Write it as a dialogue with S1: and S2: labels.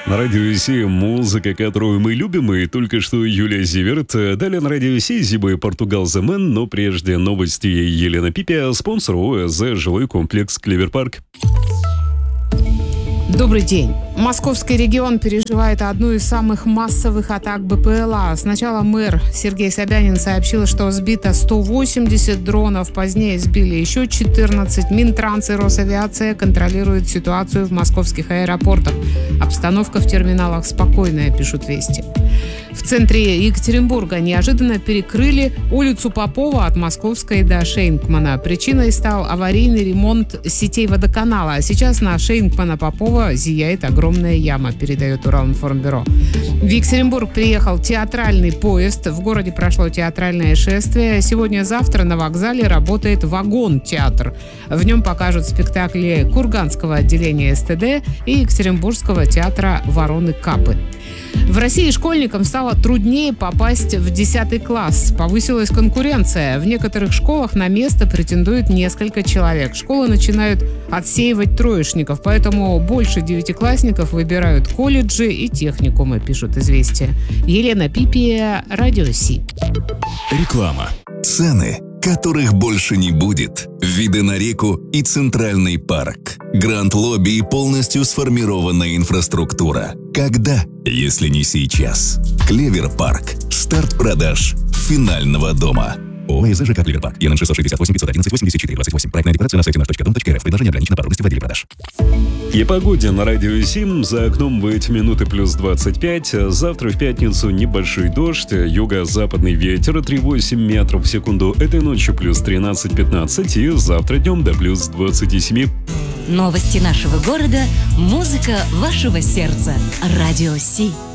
S1: На радио Си музыка, которую мы любим, и только что Юлия Зиверт. Далее на радио Си Зиба и Португал The Man, но прежде новости Елена Пипия, спонсор ОСЗ жилой комплекс Клевер-Парк.
S2: Добрый день. Московский регион переживает одну из самых массовых атак БПЛА. Сначала мэр Сергей Собянин сообщил, что сбито 180 дронов, позднее сбили еще 14. Минтранс и Росавиация контролируют ситуацию в московских аэропортах. Обстановка в терминалах спокойная, пишут Вести. В центре Екатеринбурга неожиданно перекрыли улицу Попова от Московской до Шейнкмана. Причиной стал аварийный ремонт сетей водоканала. А сейчас на Шейнкмана-Попова зияет огромная яма, передает Уралинформбюро. В Екатеринбург приехал театральный поезд. В городе прошло театральное шествие. Сегодня-завтра на вокзале работает вагон-театр. В нем покажут спектакли Курганского отделения СТД и Екатеринбургского театра «Вороны-Капы». В России школьникам стало труднее попасть в 10 класс. Повысилась конкуренция. В некоторых школах на место претендует несколько человек. Школы начинают отсеивать троечников, поэтому больше девятиклассников выбирают колледжи и техникумы, пишут «Известия». Елена Пипия, Радио Си.
S3: Реклама. Цены, которых больше не будет. Виды на реку и Центральный парк. Гранд-лобби и полностью сформированная инфраструктура. Когда, если не сейчас? Клевер-Парк. Старт продаж финального дома. ОСЗ ЖК Клевер-Парк. ЕН 668 511 84 28. Проектная декларация на сайте наш.дом.рф. Предложение ограничено по трудности в отделе продаж.
S1: И погоде на радио Сим. За окном будет минуты плюс 25. Завтра в пятницу небольшой дождь. Юго-западный ветер 3,8 метров в секунду. Этой ночью плюс 13-15. И завтра днем до плюс 27.
S4: Новости нашего города. Музыка вашего сердца. Радио Си.